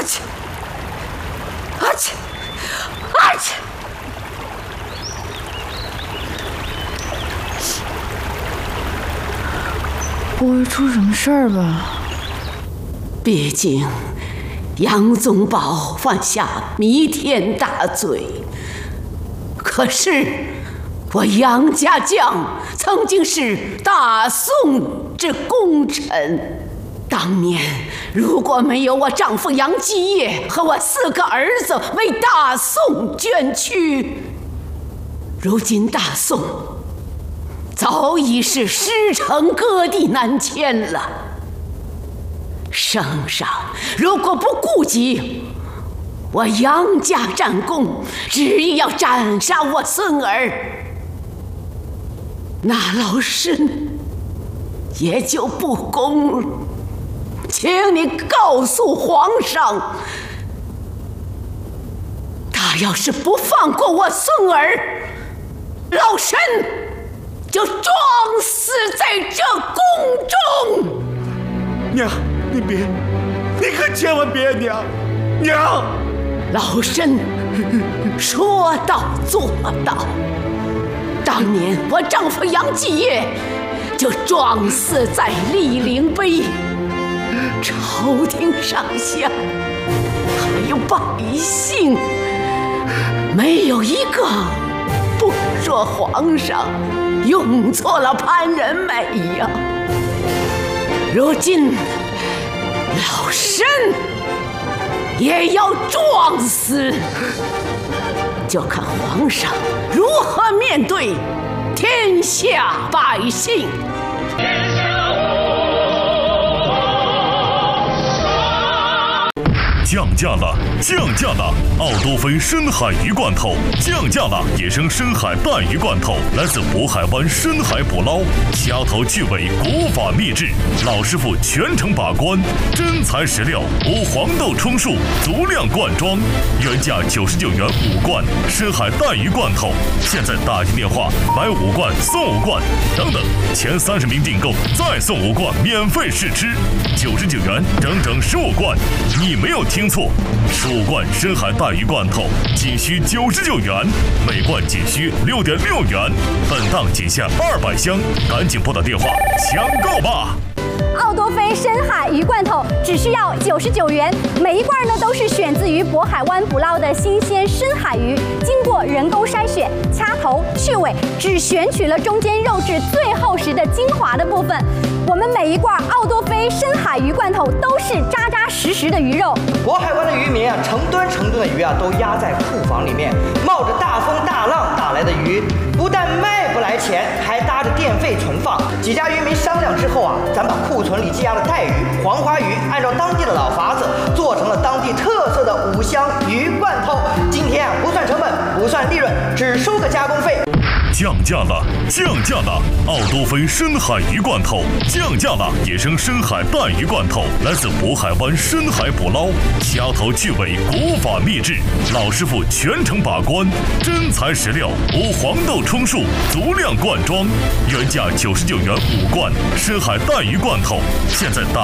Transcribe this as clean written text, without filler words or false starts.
去！啊去！啊去！不会出什么事儿吧？ 毕竟杨宗保犯下弥天大罪，可是我杨家将曾经是大宋之功臣。当年如果没有我丈夫杨继业和我4个儿子为大宋捐躯，如今大宋早已是师承割地南迁了。圣上如果不顾及我杨家战功，执意要斩杀我孙儿，那老身也就不公了。请你告诉皇上，他要是不放过我孙儿，老身就撞死在这宫中。 娘，你别，你可千万别，娘！ 老身说到做到。当年我丈夫杨继业就撞死在醴陵碑，朝廷上下还有百姓，没有一个不说皇上用错了潘仁美呀。如今老身也要撞死，就看皇上如何面对天下百姓。 降价了，降价了！奥多菲深海鱼罐头降价了，野生深海带鱼罐头来自渤海湾深海捕捞，掐头去尾，古法秘制，老师傅全程把关，真材实料，无黄豆充数，足量灌装，原价99元5罐深海带鱼罐头，现在打进电话买5罐送5罐，等等，前30名订购再送5罐免费试吃，99元整整15罐，你没有听错，15罐深海带鱼罐头仅需99元，每罐仅需6.6元，本档仅限200箱，赶紧拨打电话抢购吧！ 奥多菲深海鱼罐头只需要99元，每一罐呢都是选自于渤海湾捕捞的新鲜深海鱼，经过人工筛选、掐头去尾，只选取了中间肉质最厚实的精华的部分。我们每一罐奥多菲深海鱼罐头都是扎扎实实的鱼肉。 渤海湾的渔民啊，成吨的鱼啊都压在库房里面，冒着大风大浪打来的鱼，不但卖不来钱，还搭着电费存放。几家渔民商量之后啊，咱把库存里积压的带鱼、黄花鱼，按照当地的老法子，做成了当地特色的5香鱼罐头。今天啊，不算成本，不算利润，只收个加工费。 降价了，降价了！奥多菲深海鱼罐头降价了，野生深海带鱼罐头来自渤海湾深海捕捞，掐头去尾，古法秘制，老师傅全程把关，真材实料，无黄豆充数，足量灌装，原价99元5罐深海带鱼罐头，现在打